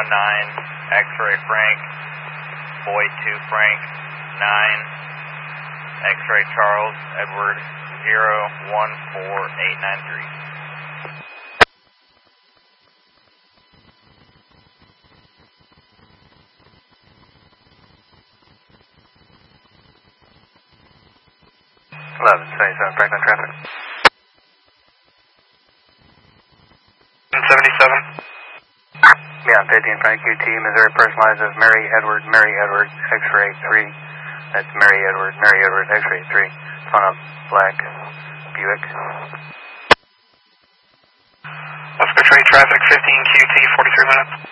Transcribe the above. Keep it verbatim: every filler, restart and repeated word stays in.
one nine, X-ray Frank, Boyd two Frank, nine, X-ray Charles, Edward, zero one four eight nine three. eleven seventy-seven Franklin traffic. seventy-seven. Yeah, fifteen Frank Q T, Missouri personalized as Mary Edward, Mary Edward, X-ray three. That's Mary Edward, Mary Edward, X-ray three. It's on a black Buick. Oscar train traffic, fifteen Q T, forty-three minutes.